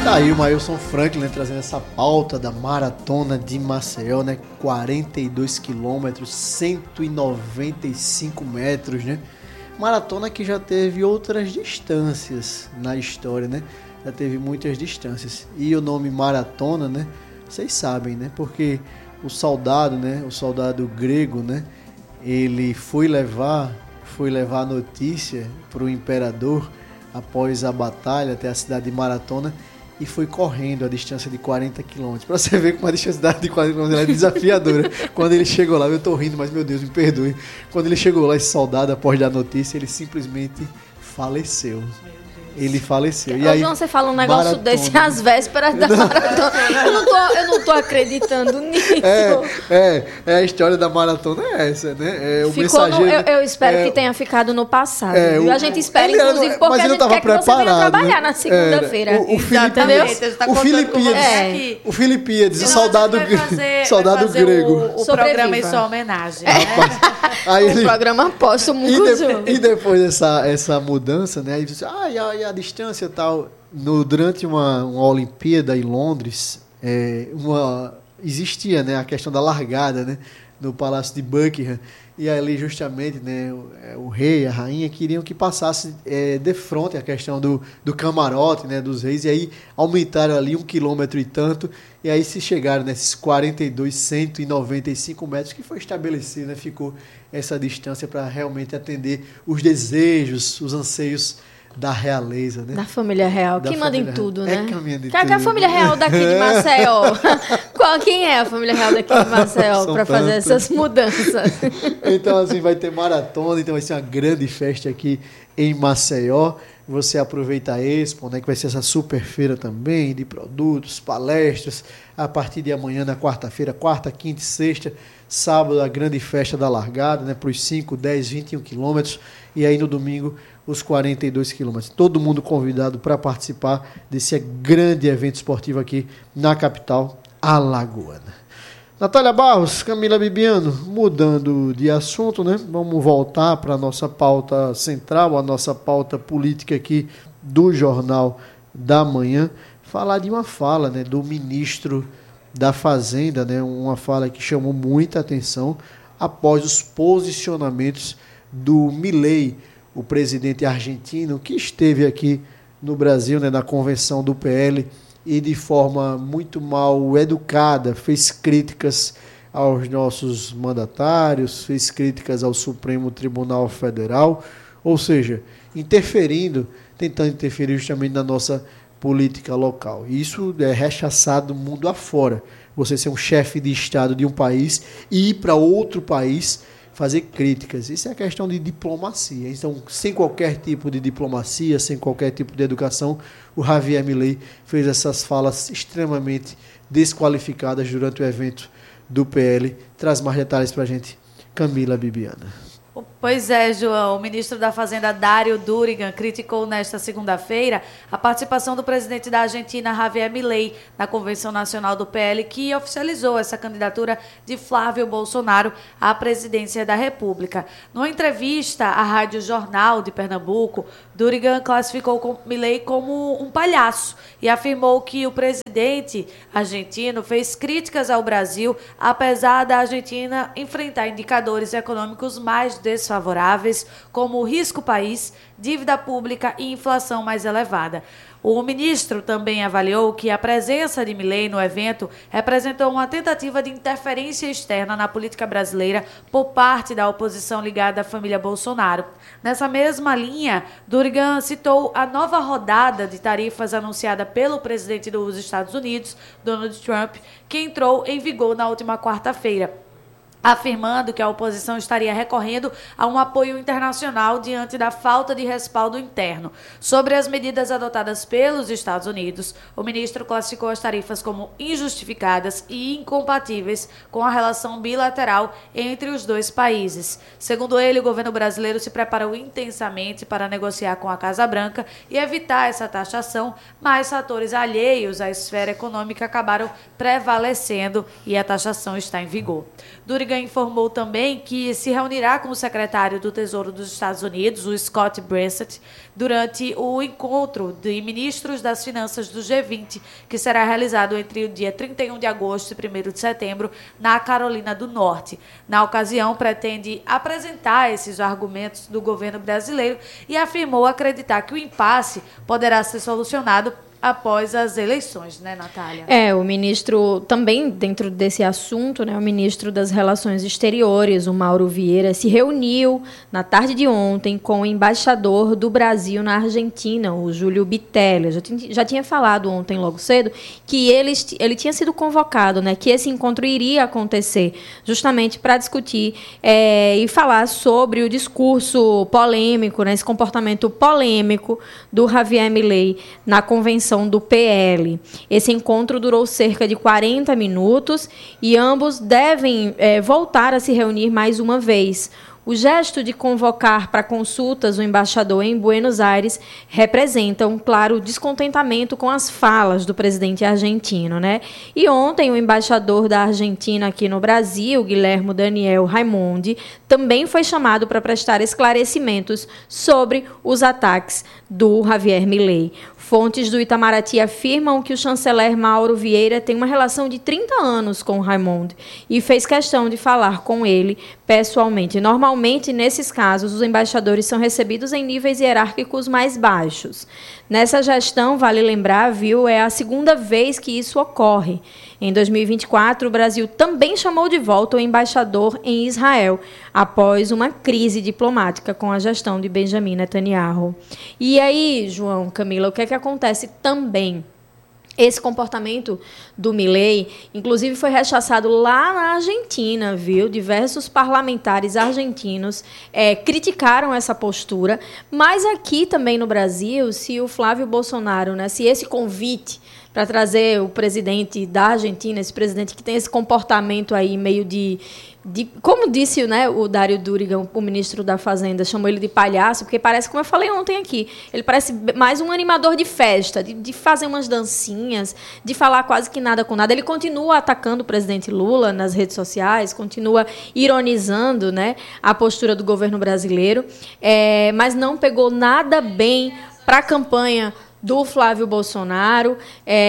Tá aí o Mailson Franklin, né, trazendo essa pauta da Maratona de Maceió, né? 42 quilômetros, 195 metros, né? Maratona que já teve outras distâncias na história, né? Já teve muitas distâncias. E o nome maratona, né? Vocês sabem, né? Porque o soldado, né? O soldado grego, né? Ele foi levar a notícia para o imperador após a batalha até a cidade de Maratona e foi correndo a distância de 40 km. Para você ver como a distância de 40 km é desafiadora. Quando ele chegou lá, eu tô rindo, mas meu Deus, me perdoe. Quando ele chegou lá, esse soldado, após dar a notícia, ele simplesmente faleceu. Ele faleceu. E aí, João, você fala um negócio desse às vésperas da maratona. Eu não tô acreditando nisso. A história da maratona é essa, né? O mensageiro, eu espero que tenha ficado no passado. A gente espera, inclusive, porque a gente quer que você venha trabalhar na segunda-feira. O Filipíades, o soldado grego. O programa em sua homenagem. O programa póstumo. E depois dessa mudança, né? Aí você a distância e tal. Durante uma Olimpíada em Londres, existia, né, a questão da largada, né, no Palácio de Buckingham. E ali, justamente, né, o rei e a rainha queriam que passasse de frente a questão do camarote, né, dos reis. E aí aumentaram ali 1 quilômetro e tanto. E aí se chegaram nesses 195 metros que foi estabelecido, né, ficou essa distância para realmente atender os desejos, os anseios da realeza, né? Da família real. Quem manda em tudo, né? Quem é a família real daqui de Maceió? Quem é a família real daqui de Maceió para fazer essas mudanças? Então, assim, vai ter maratona, então vai ser uma grande festa aqui em Maceió. Você aproveita a Expo, né, que vai ser essa super feira também, de produtos, palestras, a partir de amanhã, na quarta-feira, quarta, quinta e sexta, sábado, a grande festa da largada, né, para os 5, 10, 21 quilômetros, e aí no domingo, os 42 quilômetros. Todo mundo convidado para participar desse grande evento esportivo aqui na capital alagoana. Natália Barros, Camila Bibiano, mudando de assunto, né? Vamos voltar para a nossa pauta central, a nossa pauta política aqui do Jornal da Manhã, falar de uma fala, né, do ministro da Fazenda, né, uma fala que chamou muita atenção após os posicionamentos do Milei, o presidente argentino, que esteve aqui no Brasil, né, na convenção do PL, e de forma muito mal educada fez críticas aos nossos mandatários, fez críticas ao Supremo Tribunal Federal, ou seja, tentando interferir justamente na nossa política local. E isso é rechaçado mundo afora. Você ser um chefe de Estado de um país e ir para outro país fazer críticas. Isso é questão de diplomacia. Então, sem qualquer tipo de diplomacia, sem qualquer tipo de educação, o Javier Milei fez essas falas extremamente desqualificadas durante o evento do PL. Traz mais detalhes para a gente, Camila Bibiana. Pois é, João. O ministro da Fazenda, Dário Durigan, criticou nesta segunda-feira a participação do presidente da Argentina, Javier Milei, na Convenção Nacional do PL, que oficializou essa candidatura de Flávio Bolsonaro à presidência da República. Numa entrevista à Rádio Jornal de Pernambuco, Durigan classificou Milei como um palhaço e afirmou que o presidente argentino fez críticas ao Brasil, apesar da Argentina enfrentar indicadores econômicos mais desfavoráveis, como o risco país, dívida pública e inflação mais elevada. O ministro também avaliou que a presença de Milei no evento representou uma tentativa de interferência externa na política brasileira por parte da oposição ligada à família Bolsonaro. Nessa mesma linha, Durigan citou a nova rodada de tarifas anunciada pelo presidente dos Estados Unidos, Donald Trump, que entrou em vigor na última quarta-feira, afirmando que a oposição estaria recorrendo a um apoio internacional diante da falta de respaldo interno. Sobre as medidas adotadas pelos Estados Unidos, o ministro classificou as tarifas como injustificadas e incompatíveis com a relação bilateral entre os dois países. Segundo ele, o governo brasileiro se preparou intensamente para negociar com a Casa Branca e evitar essa taxação, mas fatores alheios à esfera econômica acabaram prevalecendo e a taxação está em vigor. Durigan Durigan informou também que se reunirá com o secretário do Tesouro dos Estados Unidos, o Scott Bressett, durante o encontro de ministros das finanças do G20, que será realizado entre o dia 31 de agosto e 1º de setembro, na Carolina do Norte. Na ocasião, pretende apresentar esses argumentos do governo brasileiro e afirmou acreditar que o impasse poderá ser solucionado após as eleições, né, Natália? O ministro, também dentro desse assunto, né, o ministro das Relações Exteriores, o Mauro Vieira, se reuniu na tarde de ontem com o embaixador do Brasil na Argentina, o Júlio Bitelli. Já tinha falado ontem, logo cedo, que ele tinha sido convocado, né, que esse encontro iria acontecer justamente para discutir e falar sobre o discurso polêmico, né, esse comportamento polêmico do Javier Milei na convenção do PL. Esse encontro durou cerca de 40 minutos e ambos devem voltar a se reunir mais uma vez. O gesto de convocar para consultas o embaixador em Buenos Aires representa um claro descontentamento com as falas do presidente argentino, né? E ontem o embaixador da Argentina aqui no Brasil, Guilherme Daniel Raimondi, também foi chamado para prestar esclarecimentos sobre os ataques do Javier Milei. Fontes do Itamaraty afirmam que o chanceler Mauro Vieira tem uma relação de 30 anos com o Raimondi e fez questão de falar com ele pessoalmente. Normalmente, nesses casos, os embaixadores são recebidos em níveis hierárquicos mais baixos. Nessa gestão, vale lembrar, é a segunda vez que isso ocorre. Em 2024, o Brasil também chamou de volta o embaixador em Israel, após uma crise diplomática com a gestão de Benjamin Netanyahu. E aí, João, Camila, o que é que acontece também? Esse comportamento do Milei, inclusive, foi rechaçado lá na Argentina, viu? Diversos parlamentares argentinos criticaram essa postura, mas aqui também no Brasil, se o Flávio Bolsonaro, né, se esse convite para trazer o presidente da Argentina, esse presidente que tem esse comportamento aí meio de como disse, né, o Dário Durigan, o ministro da Fazenda, chamou ele de palhaço, porque parece, como eu falei ontem aqui, ele parece mais um animador de festa, de fazer umas dancinhas, de falar quase que nada com nada. Ele continua atacando o presidente Lula nas redes sociais, continua ironizando, né, a postura do governo brasileiro, mas não pegou nada bem para a campanha do Flávio Bolsonaro.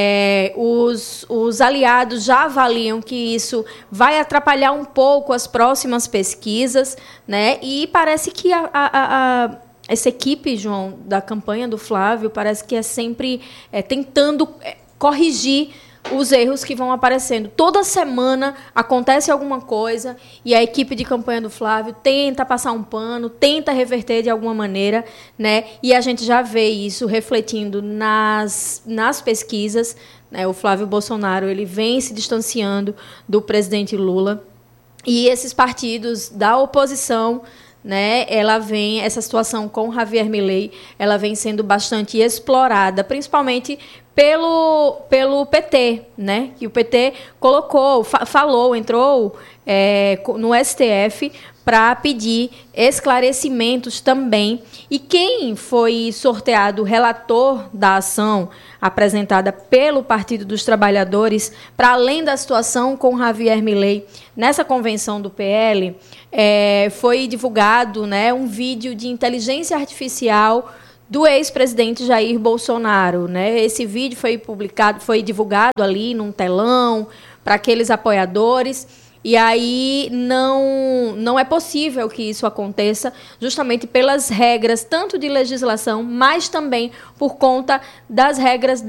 Os aliados já avaliam que isso vai atrapalhar um pouco as próximas pesquisas, né? E parece que essa equipe, João, da campanha do Flávio, parece que é sempre tentando corrigir os erros que vão aparecendo. Toda semana acontece alguma coisa e a equipe de campanha do Flávio tenta passar um pano, tenta reverter de alguma maneira, né? E a gente já vê isso refletindo nas pesquisas, né? O Flávio Bolsonaro, ele vem se distanciando do presidente Lula e esses partidos da oposição, né, essa situação com Javier Milei, ela vem sendo bastante explorada, principalmente pelo PT, né? Que o PT entrou no STF para pedir esclarecimentos também. E quem foi sorteado relator da ação apresentada pelo Partido dos Trabalhadores, para além da situação com Javier Milei, nessa convenção do PL, foi divulgado, né, um vídeo de inteligência artificial do ex-presidente Jair Bolsonaro, né? Esse vídeo foi divulgado ali num telão para aqueles apoiadores. E aí não é possível que isso aconteça justamente pelas regras tanto de legislação, mas também por conta das regras